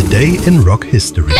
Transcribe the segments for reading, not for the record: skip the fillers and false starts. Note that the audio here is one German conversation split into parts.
A Day in Rock History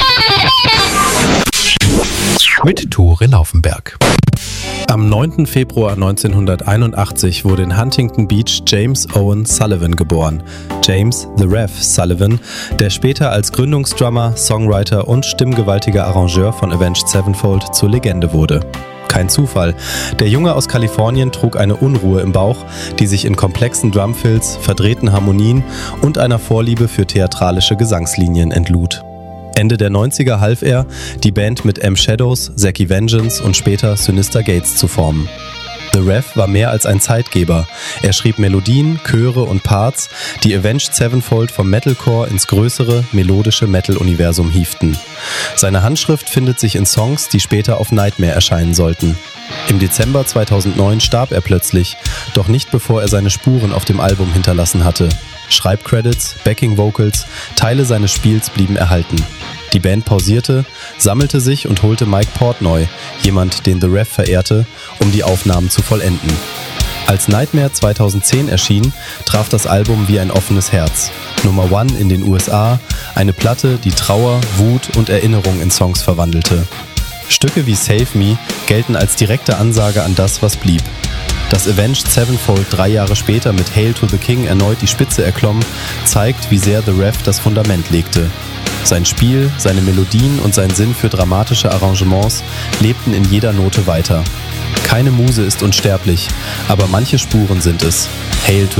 mit Tore Laufenberg. Am 9. Februar 1981 wurde in Huntington Beach James Owen Sullivan geboren. James The Rev Sullivan, der später als Gründungsdrummer, Songwriter und stimmgewaltiger Arrangeur von Avenged Sevenfold zur Legende wurde. Kein Zufall. Der Junge aus Kalifornien trug eine Unruhe im Bauch, die sich in komplexen Drumfills, verdrehten Harmonien und einer Vorliebe für theatralische Gesangslinien entlud. Ende der 90er half er, die Band mit M. Shadows, Zacky Vengeance und später Sinister Gates zu formen. The Rev war mehr als ein Zeitgeber. Er schrieb Melodien, Chöre und Parts, die Avenged Sevenfold vom Metalcore ins größere, melodische Metal-Universum hieften. Seine Handschrift findet sich in Songs, die später auf Nightmare erscheinen sollten. Im Dezember 2009 starb er plötzlich, doch nicht bevor er seine Spuren auf dem Album hinterlassen hatte. Schreibcredits, Backing-Vocals, Teile seines Spiels blieben erhalten. Die Band pausierte, sammelte sich und holte Mike Portnoy, jemand, den The Rev verehrte, um die Aufnahmen zu vollenden. Als Nightmare 2010 erschien, traf das Album wie ein offenes Herz. Nummer 1 in den USA, eine Platte, die Trauer, Wut und Erinnerung in Songs verwandelte. Stücke wie Save Me gelten als direkte Ansage an das, was blieb. Dass Avenged Sevenfold 3 Jahre später mit Hail to the King erneut die Spitze erklomm, zeigt, wie sehr The Rev das Fundament legte. Sein Spiel, seine Melodien und sein Sinn für dramatische Arrangements lebten in jeder Note weiter. Keine Muse ist unsterblich, aber manche Spuren sind es. Hail to